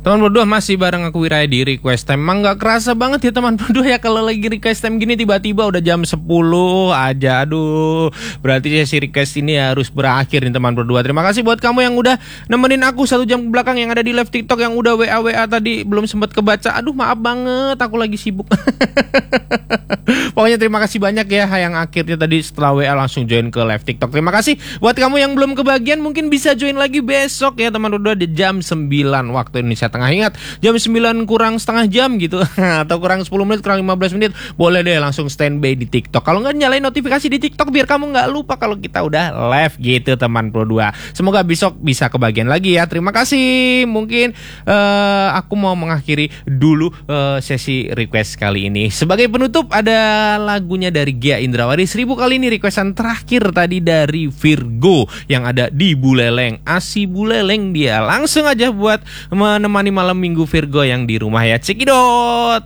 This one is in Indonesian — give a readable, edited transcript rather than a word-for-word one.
Teman berdua masih bareng aku Wiraya di Request Time. Emang gak kerasa banget ya teman berdua ya kalau lagi Request Time gini tiba-tiba udah jam 10 aja. Aduh, berarti sesi request ini harus berakhir nih teman berdua. Terima kasih buat kamu yang udah nemenin aku 1 jam ke belakang, yang ada di live TikTok, yang udah WA tadi belum sempat kebaca. Aduh, maaf banget, aku lagi sibuk. Pokoknya terima kasih banyak ya yang akhirnya tadi setelah WA langsung join ke live TikTok. Terima kasih buat kamu yang belum kebagian, mungkin bisa join lagi besok ya teman berdua di jam 9 waktu Indonesia Tengah. Ingat, jam 9 kurang setengah jam gitu atau kurang 10 menit, kurang 15 menit, boleh deh langsung standby di TikTok. Kalau nggak, nyalain notifikasi di TikTok biar kamu nggak lupa kalau kita udah live gitu teman berdua. Semoga besok bisa kebagian lagi ya. Terima kasih. Mungkin aku mau mengakhiri dulu sesi request kali ini. Sebagai penutup ada lagunya dari Gia Indrawari. 1000 kali ini requestan terakhir tadi dari Virgo yang ada di Buleleng. Asi Buleleng dia. Langsung aja buat menemani malam minggu Virgo yang di rumah ya. Cekidot.